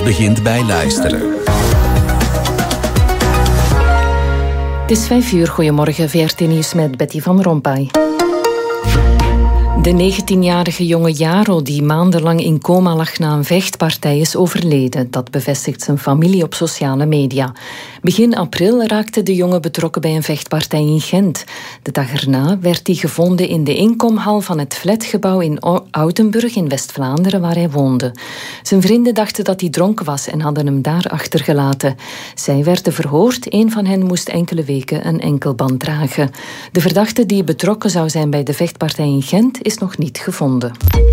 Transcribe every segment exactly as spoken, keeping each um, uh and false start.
Alles begint bij luisteren. Het is vijf uur. Goedemorgen, V R T Nieuws met Betty van Rompuy. De negentienjarige jonge Jaro, die maandenlang in coma lag na een vechtpartij, is overleden. Dat bevestigt zijn familie op sociale media. Begin april raakte de jongen betrokken bij een vechtpartij in Gent. De dag erna werd hij gevonden in de inkomhal van het flatgebouw in Oudenburg in West-Vlaanderen, waar hij woonde. Zijn vrienden dachten dat hij dronken was en hadden hem daar achtergelaten. Zij werden verhoord. Een van hen moest enkele weken een enkelband dragen. De verdachte die betrokken zou zijn bij de vechtpartij in Gent is nog niet gevonden.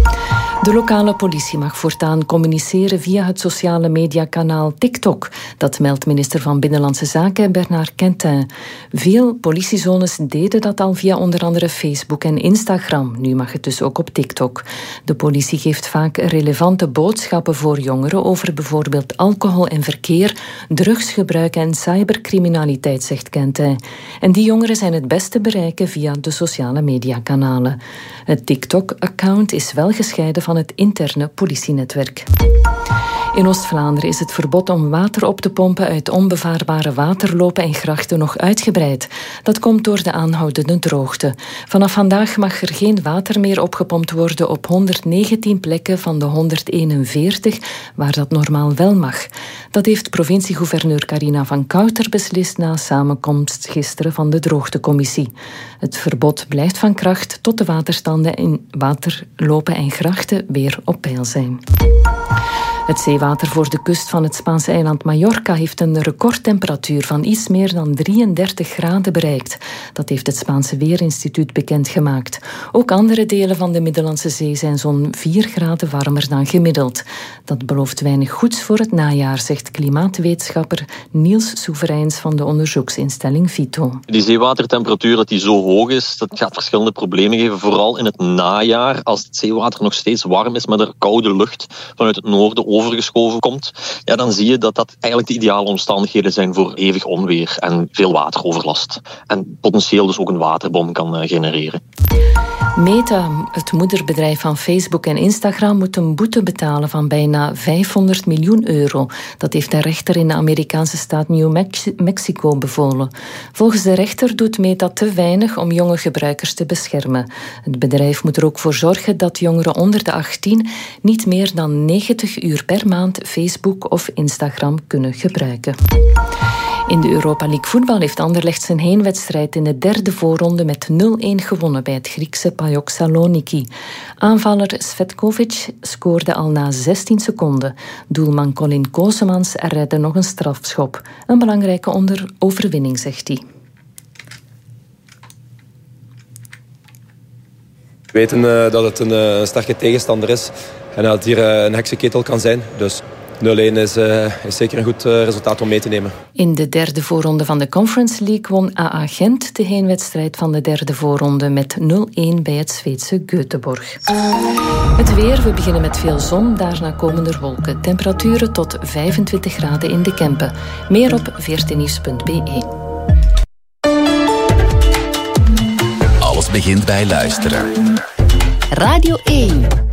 De lokale politie mag voortaan communiceren via het sociale mediakanaal TikTok. Dat meldt minister van Binnenlandse Zaken Bernard Quentin. Veel politiezones deden dat al via onder andere Facebook en Instagram. Nu mag het dus ook op TikTok. De politie geeft vaak relevante boodschappen voor jongeren over bijvoorbeeld alcohol en verkeer, drugsgebruik en cybercriminaliteit, zegt Quentin. En die jongeren zijn het best te bereiken via de sociale mediakanalen. Het TikTok-account is wel gescheiden van het interne politienetwerk. In Oost-Vlaanderen is het verbod om water op te pompen uit onbevaarbare waterlopen en grachten nog uitgebreid. Dat komt door de aanhoudende droogte. Vanaf vandaag mag er geen water meer opgepompt worden op honderddegentien plekken van de honderdeenenveertig, waar dat normaal wel mag. Dat heeft provincie-gouverneur Carina van Kouter beslist na samenkomst gisteren van de droogtecommissie. Het verbod blijft van kracht tot de waterstanden in waterlopen en grachten weer op peil zijn. Het zeewater voor de kust van het Spaanse eiland Mallorca heeft een recordtemperatuur van iets meer dan drieëndertig graden bereikt. Dat heeft het Spaanse Weerinstituut bekendgemaakt. Ook andere delen van de Middellandse Zee zijn zo'n vier graden warmer dan gemiddeld. Dat belooft weinig goeds voor het najaar, zegt klimaatwetenschapper Niels Soevereins van de onderzoeksinstelling Vito. Die zeewatertemperatuur dat die zo hoog is, dat gaat verschillende problemen geven. Vooral in het najaar, als het zeewater nog steeds warm is, maar er koude lucht vanuit het noorden overgeschoven komt, ja, dan zie je dat dat eigenlijk de ideale omstandigheden zijn voor hevig onweer en veel wateroverlast. En potentieel dus ook een waterbom kan uh, genereren. Meta, het moederbedrijf van Facebook en Instagram, moet een boete betalen van bijna vijfhonderd miljoen euro. Dat heeft de rechter in de Amerikaanse staat New Mexico bevolen. Volgens de rechter doet Meta te weinig om jonge gebruikers te beschermen. Het bedrijf moet er ook voor zorgen dat jongeren onder de achttien niet meer dan negentig uur per maand Facebook of Instagram kunnen gebruiken. In de Europa League voetbal heeft Anderlecht zijn heenwedstrijd in de derde voorronde met nul-een gewonnen bij het Griekse PAOK Saloniki. Aanvaller Svetkovic scoorde al na zestien seconden. Doelman Colin Kosemans redde nog een strafschop. Een belangrijke onder overwinning, zegt hij. We weten uh, dat het een uh, sterke tegenstander is en dat het hier uh, een heksenketel kan zijn. Dus nul-een is, uh, is zeker een goed uh, resultaat om mee te nemen. In de derde voorronde van de Conference League won A A Gent de heenwedstrijd van de derde voorronde met nul-een bij het Zweedse Göteborg. Het weer, we beginnen met veel zon, daarna komen er wolken. Temperaturen tot vijfentwintig graden in de Kempen. Meer op v r t nieuws punt b e. Alles begint bij luisteren. Radio één.